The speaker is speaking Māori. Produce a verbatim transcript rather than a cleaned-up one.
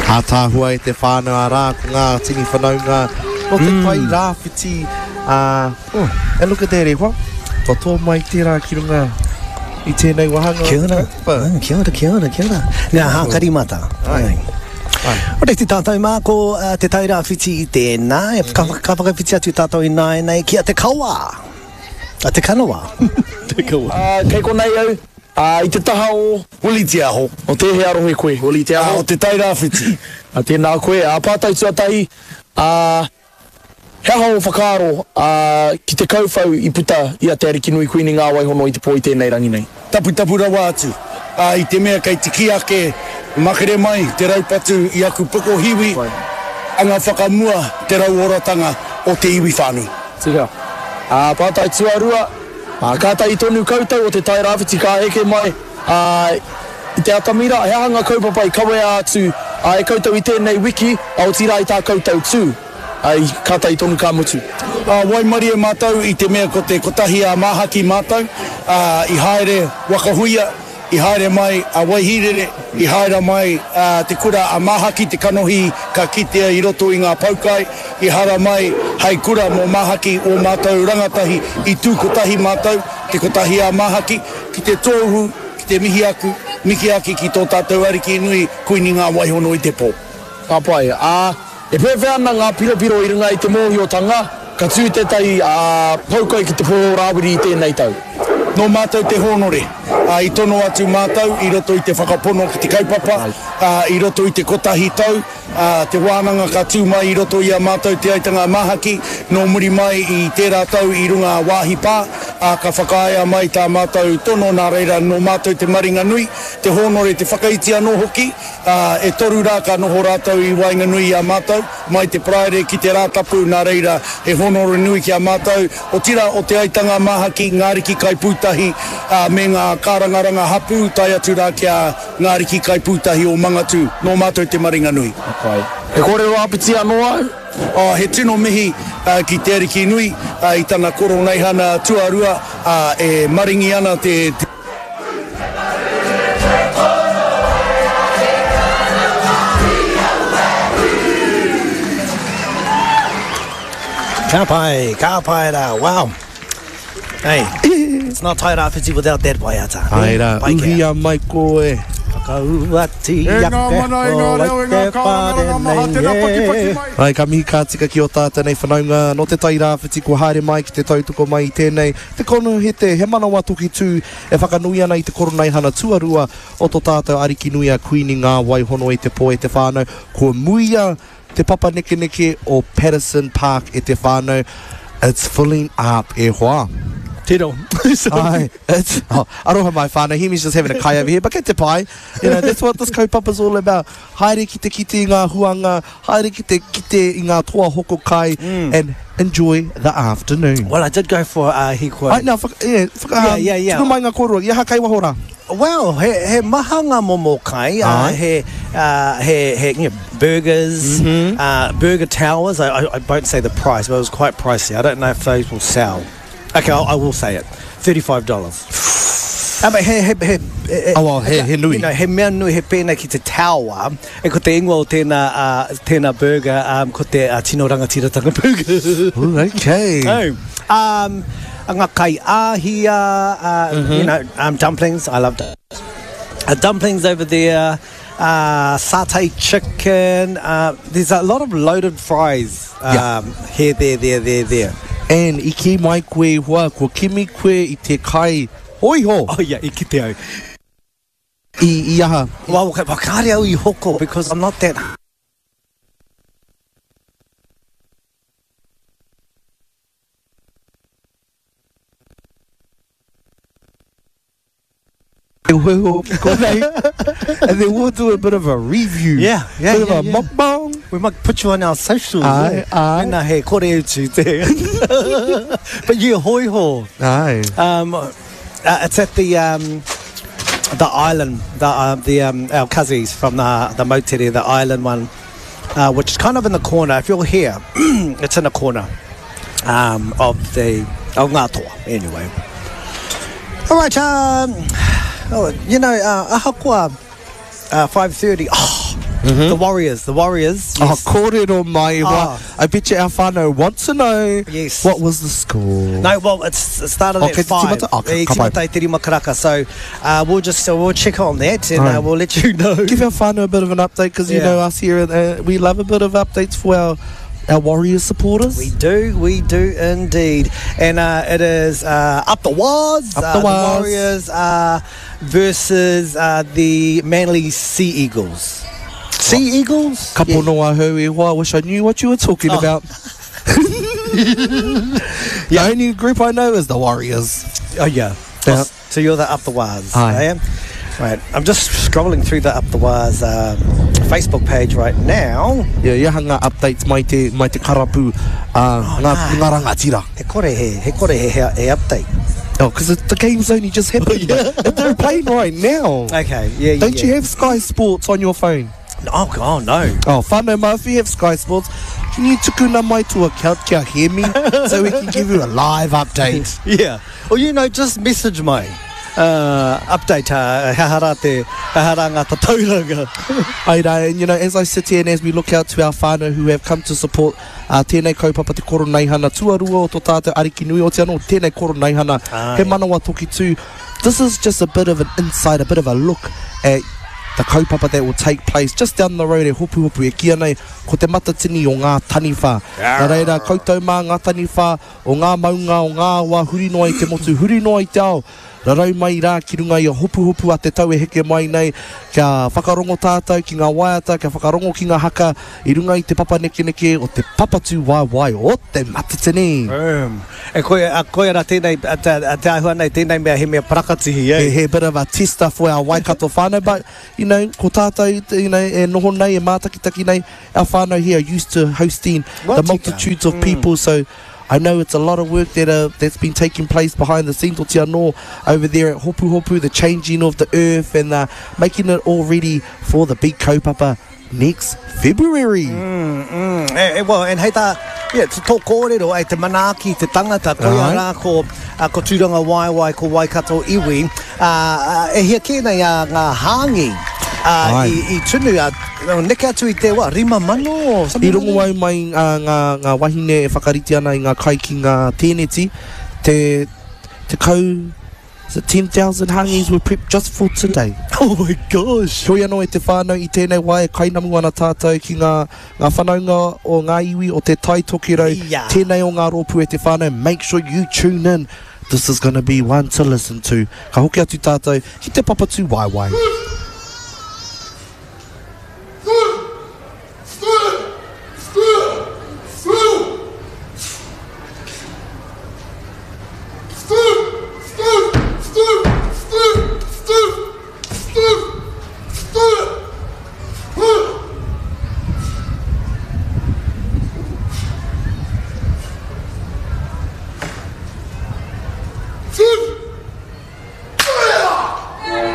A tāhua e te whānau a rā ko ngā tini whanaunga no te pai rāwhiti. Uh, oh, and look at that, Ewa. Ko tō mai tērā ki runga I tēnei wahanga. Kia ora, mm, kia ora, kia ora, kia ora. Nā hā karimata. Ai. O te tātou mā ko uh, te tai rāwhiti I tēnā, e kawhakawhiti atu tātou I nai nei kia te kaua. A te kanawa. Te kaua. Uh, kei ko nei au. Uh, I te taha o Huli Te Aho, o te he arohe koe, Huli Te Aho. Uh, o te tai rāwhiti. A tēnā koe, a pātai tuatahi, uh, he aho o whakaaro uh, ki te kauwhau I puta I a te ariki nui kuini ngā waihono I te pō I tēnei rangi nei. Tapu tapu rawa atu. Uh, I te mea kei te kiake, makere mai, te raupatu I aku puko hiwi, anga whakamua te rau oratanga o te iwi whānui. Tika. A uh, pātai tuarua, Uh, kātai I tonu koutou o te tai rāwhiti ka heke mai uh, I te atamira, he hanga kaupapa I kawe atu uh, e koutou I tēnei wiki a o tira I tā koutou tū uh, kātai I tonu ka mutu. Uh, wai mari e mātou I te mea ko te kotahi a māhaki mātou uh, I haere wakahuia I haere mai a waihirere I haere mai uh, te kura a māhaki te kanohi ka kitea I roto I ngā paukai I hara mai hei kura mō māhaki o mātou rangatahi I tū kotahi mātou te kotahi a māhaki ki te tōhu, ki te mihi aku miki aki ki tō tātou ariki nui kuini ngā waihono I te pō. Ka pai, a e pewhi ana ngā piropiro I runga I te mōhiotanga ka tū te tai a paukai ki te pō rāwiri I tēnei tau. No mātou te honore, uh, I tono atu mātou, I roto I te whakapono ki te kaupapa, uh, I roto I te kotahi tau, uh, te wānanga ka tū mai I roto I a mātou te aitanga mahaki, no muri mai I tērā tau I runga wāhi pā, uh, ka whakaia mai tā mātou tono nā reira no mātou te maringa nui, te honore te whakaitia no hoki, uh, e toru rā ka noho rātou I wainga nui a mātou, mai te praere ki te rātapu nā reira e honore nui ki a mātou, o tira o te aitanga mahaki ngāriki kai puta Uh, me ngā kārangaranga hapu tai atu rā kia ngāriki kai pūtahi o mangatu no mātou te maringa nui. Okay. E kore o apiti anō au? Oh, he tino mihi uh, ki te ariki nui uh, I tana koro nei hana tuarua uh, e maringi ana te... te Ka pai, ka pai rā, wow. Hey, it's not tai rāwhiti without that waiata. Ai rā, uhi a mai koe. Whakauati, E ngā yake, mana, e ngā reo, e ngā kāwananga, maha te rapa ki paki mai. Ai, ka mihi ka tika ki o tātei whanaunga, no te tai rāwhiti ko haere mai ki te tautoko mai I tēnei. Te kono he te, he manawa tuki tū, e whakanui ana I te koronai hana tuarua o tō tātou ariki nui a kuini ngā waihono I te pō e te whānau. Ko muia te papa neke neke o Patterson Park e te whānau. It's filling up e hoa. Tiro. Ai, it's, oh, aroha mai whānau, Himi's just having a kai over here, but get te pai. You know, that's what this kaupapa's all about. Haere ki te kite I ngā huanga, haere ki te kite I ngā toa hoko kai, mm. and enjoy the afternoon. Well, I did go for uh, hiko. Ai, nā, whaka, yeah, whaka, Yeah, um, yeah, yeah. Tino mai ngā korua, ia hakai wahora. Well, he, he mahanga momo kai, uh, he, uh, he, he, you know, burgers, Mm-hmm. uh, burger towers. I, I, I won't say the price, but it was quite pricey. I don't know if those will sell. Okay, I'll, I will say it. thirty-five dollars. Ah, but he, he, he, he, Oh, well, he, he nui. You know, he mea nui he pēnei ki te taua, e ko te ingoa o tēnā, uh, tēnā burger, um, ko te uh, tino rangatiratanga burger. Ooh, okay. Oh. Um, ngā kai āhia, uh, mm-hmm. you know, um, dumplings, I loved it. Uh, dumplings over there, uh, satay chicken, uh, there's a lot of loaded fries um, Yeah. here, there, there, there, there. And I ki mai koe hoa, ko kimi koe I te kai hoi ho. Oh yeah, I ki te au. I, I aha. Well, okay, wakaare au I hoko, because I'm not that... And then we'll do a bit of a review. Yeah, yeah, bit yeah, of a yeah. mukbang. We might put you on our socials. Aye, aye. Mena he kore utu te. But yeah, hoi ho. Aye. Um, uh, it's at the um, the island, the uh, the um, our cousins from the the Moteri, the island one, uh, which is kind of in the corner. If you're here, it's in the corner um, of the of ngā toa. Anyway, all right. Um, oh, you know, uh, ahakoa uh, five thirty. Oh, The Warriors, the Warriors. Oh, Yes. kōrero mai wa. Oh. I bet you our whānau wants to know Yes. what was the score. No, well, it's, it started Oh, at kei te five. timata? Oh, ka- Eh, ka pai. timata i te rima karaka. So uh, we'll just uh, we'll check on that and Aye. uh, we'll let you know. Give our whānau a bit of an update because, you Yeah. know, us here, uh, we love a bit of updates for our, our Warriors supporters. We do, we do indeed. And uh, it is uh, Up the Waz, Up uh, the the Waz. Warriors uh, versus uh, the Manly Sea Eagles. Sea Eagles? Ka pono a hau e hoa, I wish I knew what you were talking Oh. about. The only group I know is the Warriors. Oh, yeah. Yeah. Oh, so you're the Up the Waz. Aye. I am. Right. I'm just scrolling through the Up the Waz um, Facebook page right now. Yeah, ia hanga updates mai te, mai te karapu uh, Oh, ngā, no. ngā rangatira. He kore he, he kore he, he, he update. Oh, because the game's only just happened. But they're playing right now. Okay, yeah, yeah. Don't yeah. you have Sky Sports on your phone? Oh, God, no. Oh, whānau ma, if you have Sky Sports, can you tukuna mai to account kia hear me so we can give you a live update? Yeah. Or, you know, just message me. Uh, update uh, hahara te hahara ngā tatauranga. Aira, and you know, as I sit here and as we look out to our whānau who have come to support uh, tēnei kaupapa te koro neihana tuarua o tō tātou ariki nui o te anō, tēnei koro neihana, Ai. he manawa toki tū. This is just a bit of an insight, a bit of a look at the kaupapa that will take place just down the road e hopu hopu e kia nei ko te matatini o ngā taniwha. Nā reira, koutou mā ngā taniwha o ngā maunga o ngā wā huri noa i te motu, huri noa i te ao. Rarau mai rā ki runga i a hopu hopu a te tau e heke mai nei kia whakarongo tātou ki ngā waiata, kia whakarongo ki ngā haka i runga i te papa neke neke o te papatū wai wai o te matatini. Um, e koe, a koe ara tēnei, a te, a te ahua nei, tēnei mea he mea parakatihi, He, eh? he bit of a tester for our Waikato whānau, but, you know, ko tātou, you know, e noho nei, e mātakitaki nei, our whānau here are used to hosting Well, the tika. multitudes of people, so I know it's a lot of work that uh, that's been taking place behind the scenes, o te anō, over there at Hopu Hopu, the changing of the earth and uh, making it all ready for the big kaupapa next February. Mm, mm. E, e, well, and hei tā, yeah, tō tō kōrero, e te manaaki, te tangata, koe Ai. rā ko, a, ko tūranga waiwai, ko Waikato iwi, uh, uh, e hia kēnei a ngā hāngi, uh, Ai. i, i tunu, a, neke atu i te wa, rima mano, I something rongo like au mai uh, ngā, ngā wahine e whakariti ana i ngā kai ki ngā tēneti, te, te kau, is it ten thousand hangis were prepped just for today. that. Oh my gosh. Hoi anō e te whānau i tēnei wai e kainamu ana tātou ki ngā, ngā whanaunga o ngā iwi o te tai tokiro. Ia. Tēnei o ngā rōpu e te whānau. Make sure you tune in. This is going to be one to listen to. Ka hoki atu tātou, ki te papatū wai wai.